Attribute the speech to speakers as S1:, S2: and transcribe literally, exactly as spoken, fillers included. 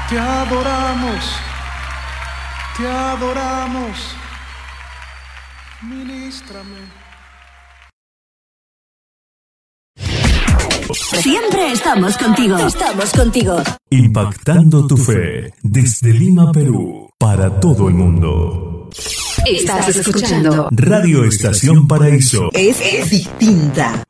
S1: Te adoramos, te adoramos, ministrame.
S2: Siempre estamos contigo. Estamos contigo.
S3: Impactando tu fe desde Lima, Perú, para todo el mundo.
S2: Estás escuchando
S3: Radio Estación Paraíso.
S2: Es, es distinta.